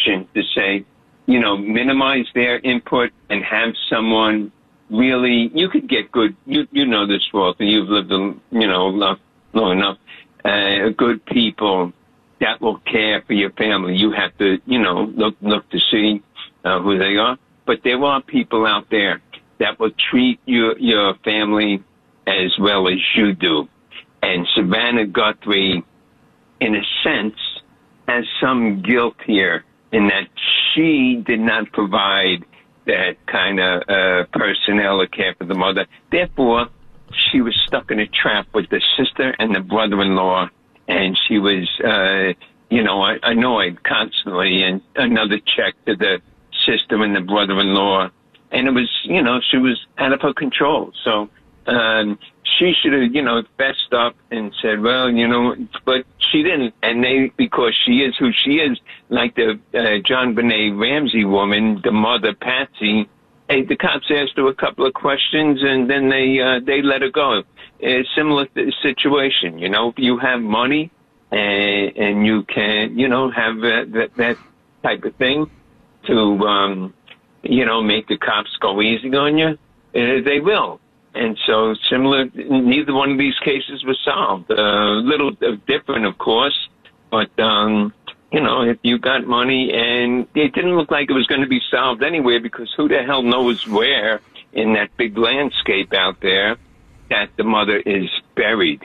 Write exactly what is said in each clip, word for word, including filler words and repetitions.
suggestion to say, you know, minimize their input and have someone really, you could get good, you you know this, Walter, you've lived, you know, long, long enough, uh, good people that will care for your family. You have to, you know, look, look to see uh, who they are. But there are people out there that will treat your, your family as well as you do. And Savannah Guthrie, in a sense, has some guilt here in that she did not provide that kind of uh, personnel or care for the mother. Therefore, she was stuck in a trap with the sister and the brother-in-law, and she was, uh, you know, annoyed constantly, and another check to the sister and the brother-in-law. And it was, you know, she was out of her control. So um, she should have, you know, fessed up and said, well, you know, but she didn't. And they, because she is who she is, like the uh, John Benet Ramsey woman, the mother, Patsy, hey, the cops asked her a couple of questions and then they uh, they let her go. A similar situation, you know, if you have money and, and you can, you know, have uh, that, that type of thing to, um, you know, make the cops go easy on you, uh, they will. And so similar, neither one of these cases was solved. A uh, little different, of course, but, um, you know, if you got money, and it didn't look like it was going to be solved anywhere, because who the hell knows where in that big landscape out there that the mother is buried.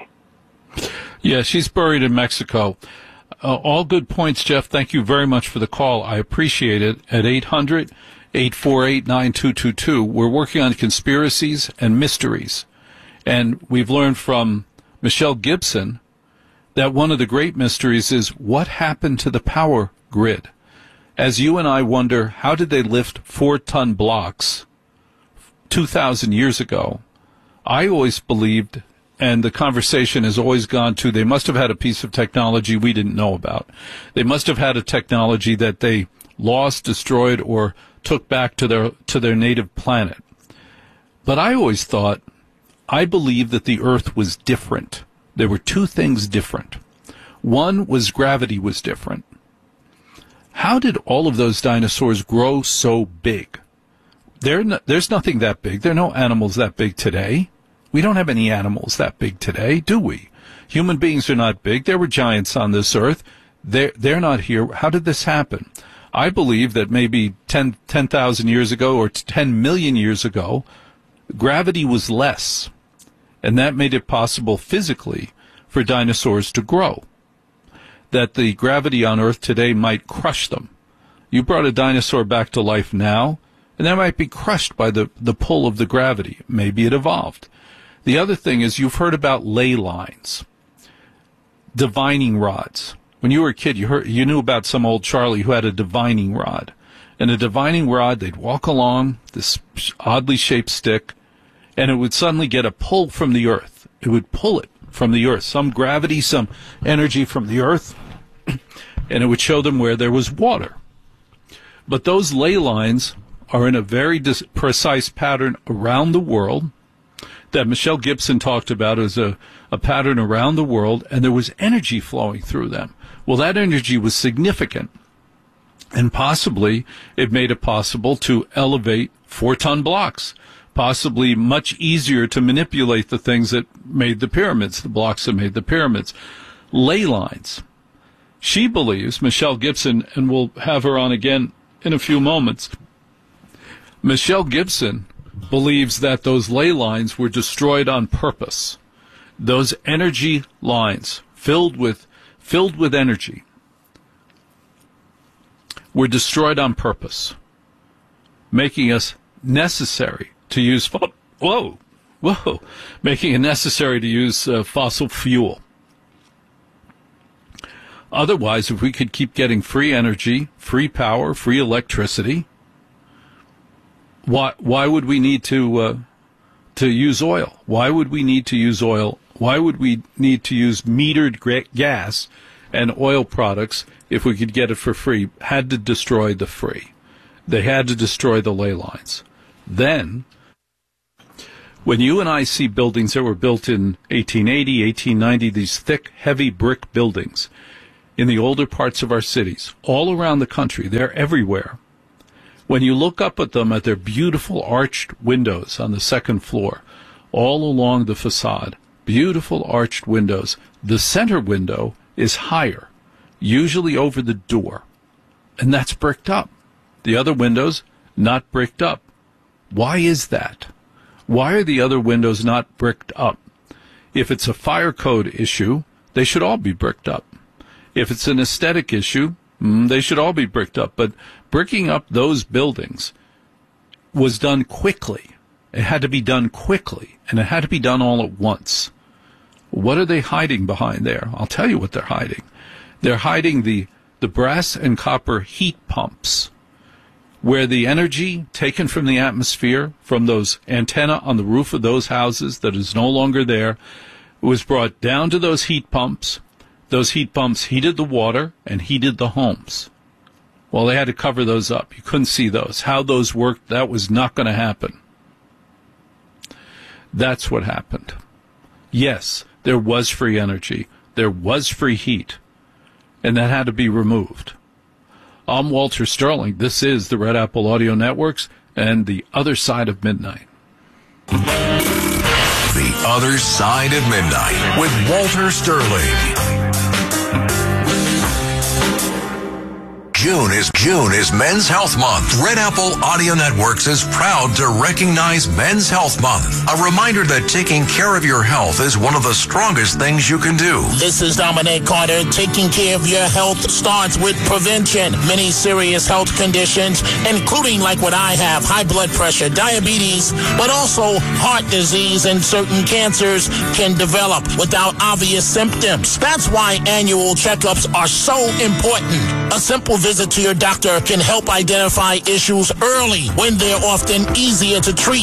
Yeah, she's buried in Mexico. Uh, all good points, Jeff. Thank you very much for the call. I appreciate it. At eight hundred, eight four eight, nine two two two, we're working on conspiracies and mysteries. And we've learned from Michelle Gibson that one of the great mysteries is what happened to the power grid. As you and I wonder, how did they lift four-ton blocks two thousand years ago? I always believed, and the conversation has always gone to, they must have had a piece of technology we didn't know about. They must have had a technology that they lost, destroyed, or took back to their to their native planet. But I always thought, I believed that the Earth was different. There were two things different. One was gravity was different. How did all of those dinosaurs grow so big? There, no, there's nothing that big. There are no animals that big today. We don't have any animals that big today, do we? Human beings are not big. There were giants on this earth. They're, they're not here. How did this happen? I believe that maybe ten thousand years ago or ten million years ago, gravity was less. And that made it possible physically for dinosaurs to grow. That the gravity on Earth today might crush them. You brought a dinosaur back to life now, and that might be crushed by the, the pull of the gravity. Maybe it evolved. The other thing is, you've heard about ley lines, divining rods. When you were a kid, you heard, you knew about some old Charlie who had a divining rod. And a divining rod, they'd walk along this oddly shaped stick, and it would suddenly get a pull from the earth. It would pull it from the earth, some gravity, some energy from the earth, and it would show them where there was water. But those ley lines are in a very dis- precise pattern around the world that Michelle Gibson talked about as a, a pattern around the world, and there was energy flowing through them. Well, that energy was significant, and possibly it made it possible to elevate four-ton blocks, possibly much easier to manipulate the things that made the pyramids, the blocks that made the pyramids. Ley lines. She believes, Michelle Gibson, and we'll have her on again in a few moments, Michelle Gibson believes that those ley lines were destroyed on purpose. Those energy lines filled with filled with energy were destroyed on purpose, making us necessary to use fo- whoa whoa making it necessary to use uh, fossil fuel. Otherwise, if we could keep getting free energy, free power, free electricity, Why why would we need to uh, to use oil? Why would we need to use oil? Why would we need to use metered gra- gas and oil products if we could get it for free? Had to destroy the free. They had to destroy the ley lines. Then, when you and I see buildings that were built in eighteen eighty, eighteen ninety, these thick, heavy brick buildings, in the older parts of our cities, all around the country. They're everywhere. When you look up at them at their beautiful arched windows on the second floor, all along the facade, beautiful arched windows, the center window is higher, usually over the door, and that's bricked up. The other windows, not bricked up. Why is that? Why are the other windows not bricked up? If it's a fire code issue, they should all be bricked up. If it's an aesthetic issue, they should all be bricked up. But bricking up those buildings was done quickly. It had to be done quickly, and it had to be done all at once. What are they hiding behind there? I'll tell you what they're hiding. They're hiding the, the brass and copper heat pumps, where the energy taken from the atmosphere, from those antenna on the roof of those houses that is no longer there, was brought down to those heat pumps. Those heat pumps heated the water and heated the homes. Well, they had to cover those up. You couldn't see those. How those worked, that was not going to happen. That's what happened. Yes, there was free energy. There was free heat. And that had to be removed. I'm Walter Sterling. This is the Red Apple Audio Networks and The Other Side of Midnight. The Other Side of Midnight with Walter Sterling. June is June is Men's Health Month. Red Apple Audio Networks is proud to recognize Men's Health Month. A reminder that taking care of your health is one of the strongest things you can do. This is Dominic Carter. Taking care of your health starts with prevention. Many serious health conditions, including like what I have, high blood pressure, diabetes, but also heart disease and certain cancers can develop without obvious symptoms. That's why annual checkups are so important. A simple visit to your doctor can help identify issues early when they're often easier to treat.